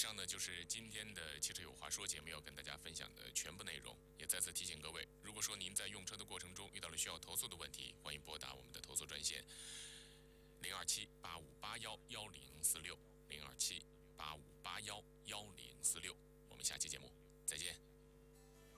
上呢就是今天的汽车有话说节目要跟大家分享的全部内容，也再次提醒各位，如果说您在用车的过程中遇到了需要投诉的问题，欢迎拨打我们的投诉专线02785811046